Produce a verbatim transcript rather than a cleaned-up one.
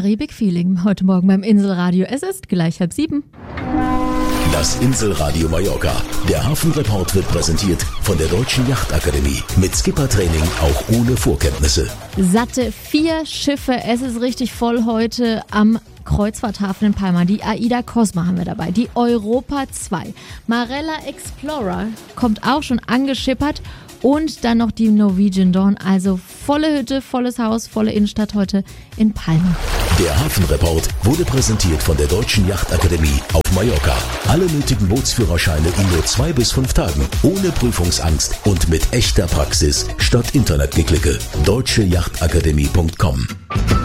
Karibik-Feeling heute Morgen beim Inselradio. Es ist gleich halb sieben. Das Inselradio Mallorca. Der Hafenreport wird präsentiert von der Deutschen Yachtakademie. Mit Skippertraining auch ohne Vorkenntnisse. Satte vier Schiffe. Es ist richtig voll heute am Kreuzfahrthafen in Palma. Die Aida Cosma haben wir dabei. Die Europa zwei. Marella Explorer kommt auch schon angeschippert. Und dann noch die Norwegian Dawn. Also volle Hütte, volles Haus, volle Innenstadt heute in Palma. Der Hafenreport wurde präsentiert von der Deutschen Yachtakademie auf Mallorca. Alle nötigen Bootsführerscheine in nur zwei bis fünf Tagen. Ohne Prüfungsangst und mit echter Praxis statt Internetgeklicke. deutsche yachtakademie punkt com